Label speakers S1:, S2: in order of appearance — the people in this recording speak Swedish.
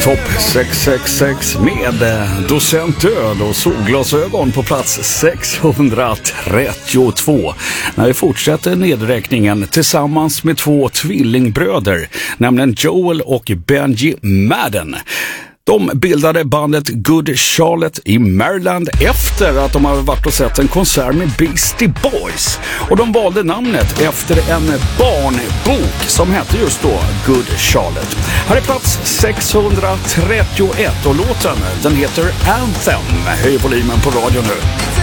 S1: Topp 666 med Docent Död och solglasögon på plats 632. När vi fortsätter nedräkningen tillsammans med två tvillingbröder, nämligen Joel och Benji Madden. De bildade bandet Good Charlotte i Maryland efter att de hade varit och sett en konsert med Beastie Boys. Och de valde namnet efter en barnbok som hette just då Good Charlotte. Här är plats 631 och låten, den heter Anthem. Höj volymen på radio nu.